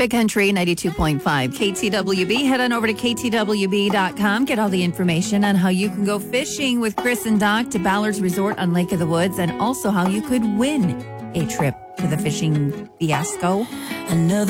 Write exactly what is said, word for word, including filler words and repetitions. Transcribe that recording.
Big Country ninety-two point five K T W B. Head on over to K T W B dot com. Get all the information on how you can go fishing with Chris and Doc to Ballard's Resort on Lake of the Woods, and also how you could win a trip to the fishing fiasco. Another